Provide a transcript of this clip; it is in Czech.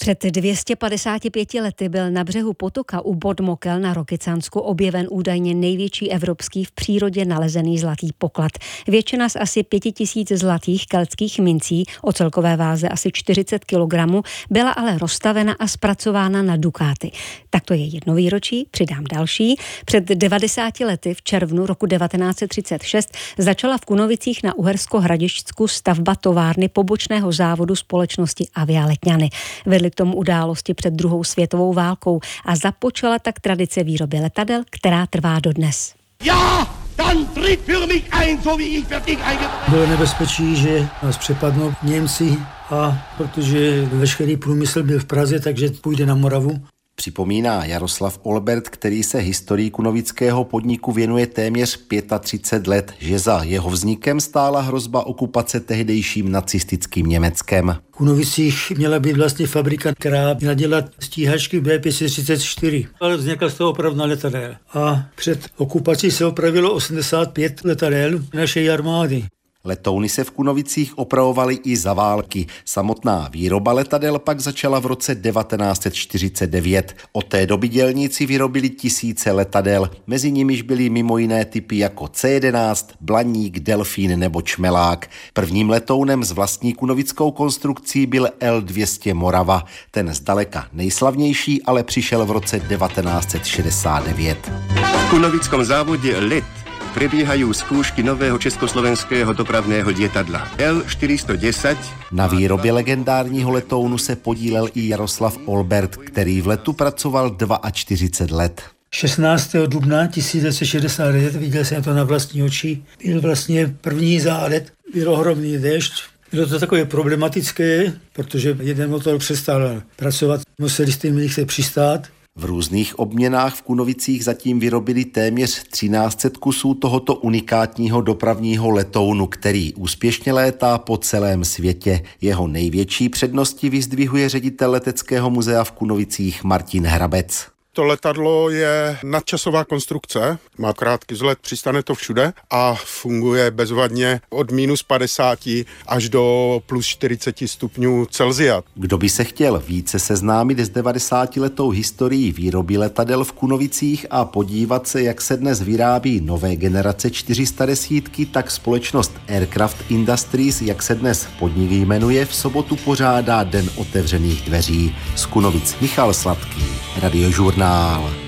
Před 255 lety byl na břehu potoka u Bodmokel na Rokycansku objeven údajně největší evropský v přírodě nalezený zlatý poklad. Většina z asi 5000 zlatých keltských mincí o celkové váze asi 40 kg byla ale rozstavena a zpracována na dukáty. Tak to je jedno výročí, přidám další. Před 90 lety v červnu roku 1936 začala v Kunovicích na Uhersko-Hradišťsku stavba továrny pobočného závodu společnosti Avia Letňany. Vedly k tomu události před druhou světovou válkou a započala tak tradice výroby letadel, která trvá dodnes. Bylo nebezpečí, že nás přepadnou Němci a protože veškerý průmysl byl v Praze, takže půjde na Moravu. Připomíná Jaroslav Olbert, který se historii kunovického podniku věnuje téměř 35 let, že za jeho vznikem stála hrozba okupace tehdejším nacistickým Německem. V Kunovicích měla být vlastně fabrika, která měla dělat stíhačky B534, ale vznikla z toho opravdu letadel. A před okupací se opravilo 85 letadel naší armády. Letouny se v Kunovicích opravovaly i za války. Samotná výroba letadel pak začala v roce 1949. Od té doby dělníci vyrobili tisíce letadel. Mezi nimiž byly mimo jiné typy jako C11, Blaník, Delfín nebo Čmelák. Prvním letounem s vlastní kunovickou konstrukcí byl L-200 Morava. Ten zdaleka nejslavnější ale přišel v roce 1969. V kunovickom závodě LET prebiehajú skúšky nového československého dopravného lietadla L-410. Na výrobě legendárního letounu se podílel i Jaroslav Olbert, který v letu pracoval 42 let. 16. dubna 1969, viděl jsem to na vlastní oči, byl vlastně první zálet, byl ohromný déšť. Bylo to takové problematické, protože jeden motor přestal pracovat, museli s tím se přistát. V různých obměnách v Kunovicích zatím vyrobili téměř 1300 kusů tohoto unikátního dopravního letounu, který úspěšně létá po celém světě. Jeho největší přednosti vyzdvihuje ředitel Leteckého muzea v Kunovicích Martin Hrabec. To letadlo je nadčasová konstrukce, má krátký vzlet, přistane to všude a funguje bezvadně od -50 až do +40 stupňů Celsia. Kdo by se chtěl více seznámit s 90letou historií výroby letadel v Kunovicích a podívat se, jak se dnes vyrábí nové generace 410, tak společnost Aircraft Industries, jak se dnes podnik jmenuje, v sobotu pořádá Den otevřených dveří. Z Kunovic Michal Sladký, Radiožurnál.